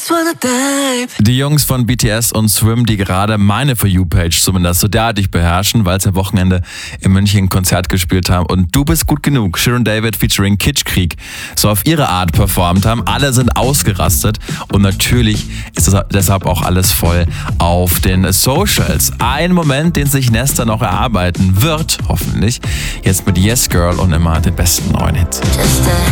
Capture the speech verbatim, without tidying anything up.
Die Jungs von B T S und Swim, die gerade meine For You-Page zumindest so derartig beherrschen, weil sie am Wochenende in München ein Konzert gespielt haben und Du bist gut genug, Shirin David featuring Kitschkrieg, so auf ihre Art performt haben. Alle sind ausgerastet und natürlich ist das deshalb auch alles voll auf den Socials. Ein Moment, den sich Nesta noch erarbeiten wird, hoffentlich, jetzt mit Yes Girl und immer den besten neuen Hits.